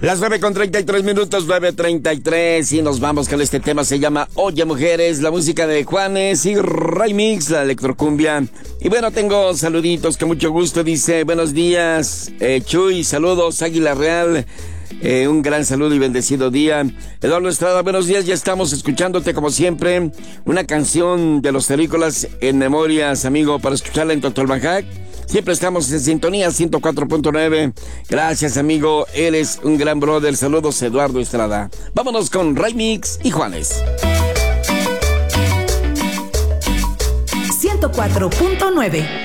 Las 9:33, 9:33, y nos vamos con este tema. Se llama Oye Mujeres, la música de Juanes y Remix, la electrocumbia. Y bueno, tengo saluditos con mucho gusto. Dice, buenos días, Chuy, saludos, Águila Real. Un gran saludo y bendecido día. Eduardo Estrada, buenos días, ya estamos escuchándote como siempre. Una canción de los terrícolas en memorias, amigo, para escucharla en Totolbajac. Siempre estamos en sintonía 104.9. Gracias, amigo, eres un gran brother. Saludos, Eduardo Estrada. Vámonos con Remix y Juanes. 104.9